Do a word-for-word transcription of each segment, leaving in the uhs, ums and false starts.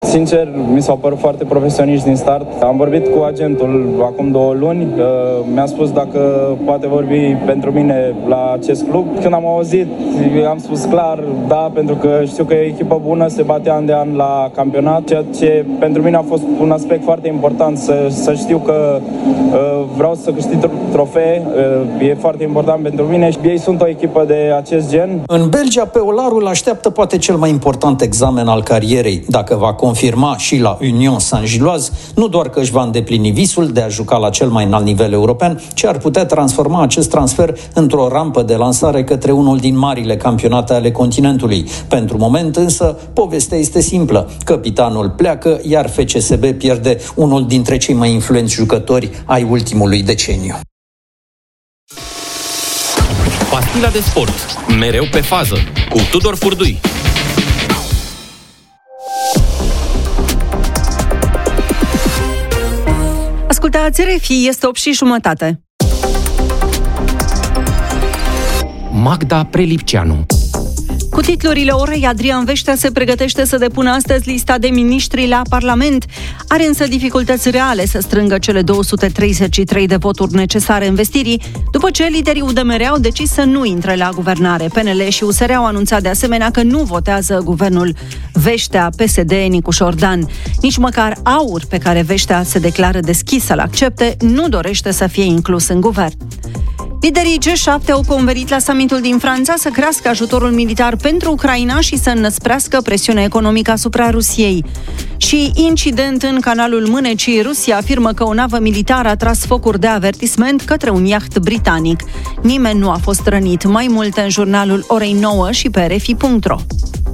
Sincer, mi s-au părut foarte profesioniști din start. Am vorbit cu agentul acum două luni, mi-a spus dacă poate vorbi pentru mine la acest club. Când am auzit, am spus clar da, pentru că știu că e o echipă bună, se bate an de an la campionat, ceea ce pentru mine a fost un aspect foarte important, să, să știu că uh, vreau să câștig trofee, uh, e foarte important pentru mine și ei sunt o echipă de acest gen. În Belgia, pe Olarul așteaptă poate cel mai important examen al carierei, dacă va confirma și la Union Saint-Gilloise, nu doar că își va îndeplini visul de a juca la cel mai înalt nivel european, ci ar putea transforma acest transfer într-o rampă de lansare către unul din marile campionate ale continentului. Pentru moment însă, povestea este simplă. Capitanul pleacă, iar F C S B pierde unul dintre cei mai influenți jucători ai ultimului deceniu. Pastila de sport. Mereu pe fază. Cu Tudor Furdui. Ascultați R F I, este opt și jumătate. Magda Prelipceanu. Cu titlurile orei, Adrian Veștea se pregătește să depună astăzi lista de miniștri la Parlament. Are însă dificultăți reale să strângă cele două sute treizeci și trei de voturi necesare investirii, după ce liderii U D M R au decis să nu intre la guvernare. P N L și U S R au anunțat de asemenea că nu votează guvernul Veștea, P S D, Nicușor Dan. Nici măcar AUR, pe care Veștea se declară deschis să-l accepte, nu dorește să fie inclus în guvern. Liderii G șapte au convenit la summitul din Franța să crească ajutorul militar pentru Ucraina și să înăsprească presiunea economică asupra Rusiei. Și incident în canalul Mânecii, Rusia afirmă că o navă militară a tras focuri de avertisment către un iaht britanic. Nimeni nu a fost rănit. Mai multe în jurnalul orei nouă și pe r f i punct r o.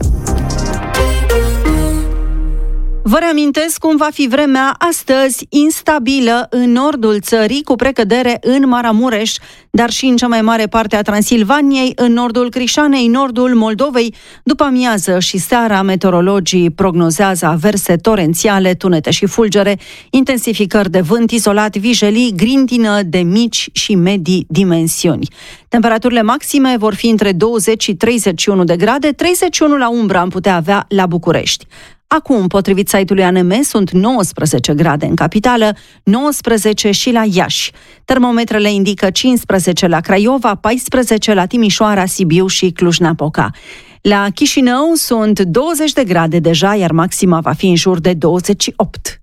Vă reamintesc cum va fi vremea astăzi, instabilă în nordul țării, cu precădere în Maramureș, dar și în cea mai mare parte a Transilvaniei, în nordul Crișanei, nordul Moldovei. După amiază și seara, meteorologii prognozează averse torențiale, tunete și fulgere, intensificări de vânt izolat, vijelii, grindină de mici și medii dimensiuni. Temperaturile maxime vor fi între douăzeci și treizeci și unu de grade, treizeci și unu la umbră am putea avea la București. Acum, potrivit site-ului A N M, sunt nouăsprezece grade în capitală, nouăsprezece și la Iași. Termometrele indică cincisprezece la Craiova, paisprezece la Timișoara, Sibiu și Cluj-Napoca. La Chișinău sunt douăzeci de grade deja, iar maxima va fi în jur de douăzeci și opt.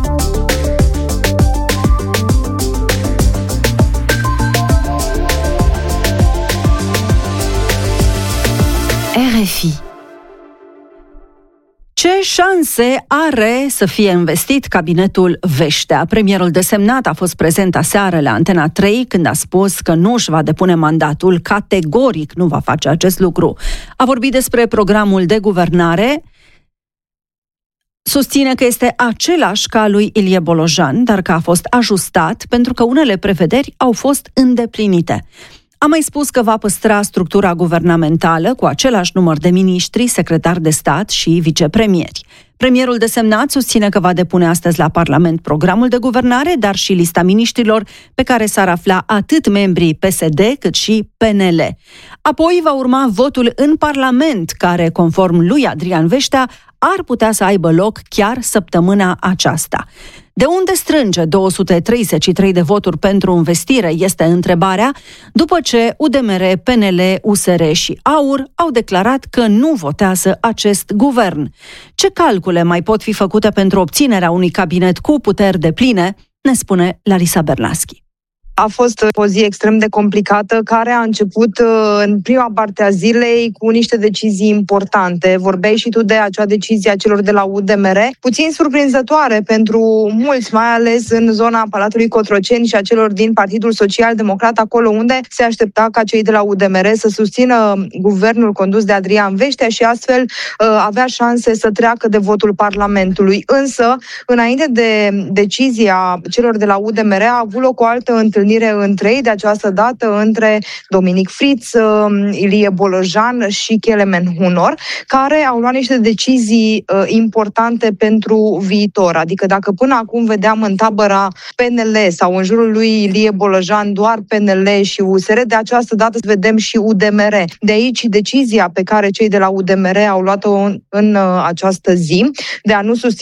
R F I. Ce șanse are să fie investit cabinetul Veștea? Premierul desemnat a fost prezent aseară la Antena trei când a spus că nu își va depune mandatul, categoric nu va face acest lucru. A vorbit despre programul de guvernare, susține că este același ca lui Ilie Bolojan, dar că a fost ajustat pentru că unele prevederi au fost îndeplinite. A mai spus că va păstra structura guvernamentală cu același număr de miniștri, secretari de stat și vicepremieri. Premierul desemnat susține că va depune astăzi la Parlament programul de guvernare, dar și lista miniștrilor pe care s-ar afla atât membrii P S D cât și P N L. Apoi va urma votul în Parlament, care, conform lui Adrian Veștea, ar putea să aibă loc chiar săptămâna aceasta. De unde strânge două sute treizeci și trei de voturi pentru investire, este întrebarea, după ce U D M R, P N L, U S R și AUR au declarat că nu votează acest guvern. Ce calcule mai pot fi făcute pentru obținerea unui cabinet cu puteri depline, ne spune Larisa Berlaschi. A fost o zi extrem de complicată, care a început în prima parte a zilei cu niște decizii importante. Vorbeai și tu de acea decizie a celor de la U D M R, puțin surprinzătoare pentru mulți, mai ales în zona Palatului Cotroceni și a celor din Partidul Social Democrat, acolo unde se aștepta ca cei de la U D M R să susțină guvernul condus de Adrian Veștea și astfel avea șanse să treacă de votul Parlamentului. Însă, înainte de decizia celor de la U D M R, a avut loc o altă întâlnire întâlnire între ei, de această dată între Dominic Fritz, Ilie Bolojan și Kelemen Hunor, care au luat niște decizii importante pentru viitor. Adică dacă până acum vedeam în tabăra P N L sau în jurul lui Ilie Bolojan doar P N L și U S R, de această dată vedem și U D M R. De aici decizia pe care cei de la U D M R au luat-o în, în această zi de a nu susține